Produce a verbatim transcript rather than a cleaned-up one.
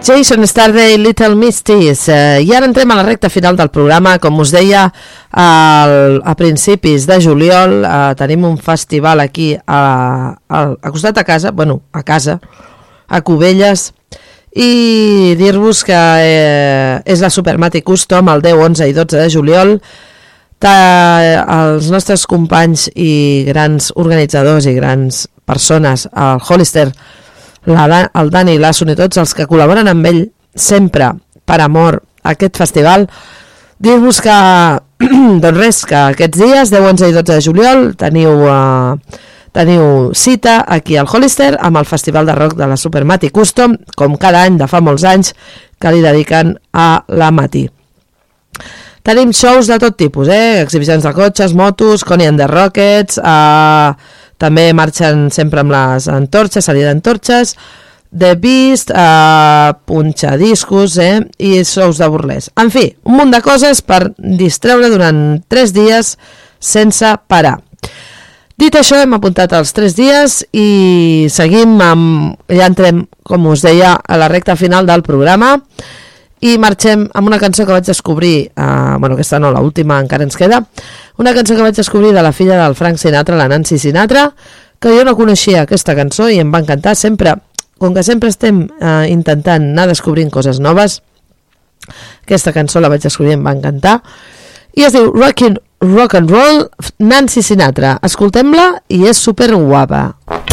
Jason Starday, Little Misties. Eh, I ara entrem a la recta final del programa. Com us deia, al, a principis de juliol eh, tenim un festival aquí a, a, a costat a casa, bueno, a casa, a Cubelles, i dir-vos que eh, és la Supermatic Custom el deu, onze i dotze de juliol. Ta, els nostres companys i grans organitzadors i grans persones, el Hollister, la, el Dani i l'Asun i tots els que col·laboren amb ell sempre per amor a aquest festival, dir-vos que doncs res, que aquests dies deu, onze i dotze de juliol teniu, uh, teniu cita aquí al Hollister amb el Festival de Rock de la Supermatic Custom, com cada any de fa molts anys, que li dediquen a la Mati. Tenim shows de tot tipus, eh? Exhibicions de cotxes, motos, Coney and the Rockets, eh, també marxen sempre amb les antorxes, salida d'antorxes, The Beast, eh, punxadiscos, eh? I shows de burlès. En fi, un munt de coses per distreure durant tres dies sense parar. Dit això, hem apuntat els tres dies i seguim amb, ja entrem, com us deia, a la recta final del programa. I marxem amb una cançó que vaig descobrir, eh, bueno, aquesta no, l'última encara ens queda, una cançó que vaig descobrir de la filla del Frank Sinatra, la Nancy Sinatra, que jo no coneixia aquesta cançó i em va encantar. Sempre, com que sempre estem eh, intentant anar descobrint coses noves, aquesta cançó la vaig descobrir i em va encantar, i es diu Rockin' Rock and Roll, Nancy Sinatra. Escoltem-la i és super guapa.